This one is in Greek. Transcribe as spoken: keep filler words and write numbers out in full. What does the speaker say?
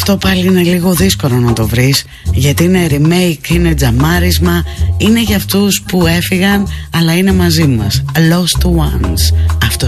Αυτό πάλι είναι λίγο δύσκολο να το βρεις, γιατί είναι remake, είναι τζαμάρισμα, είναι για αυτούς που έφυγαν αλλά είναι μαζί μας. Lost Ones. Αυτός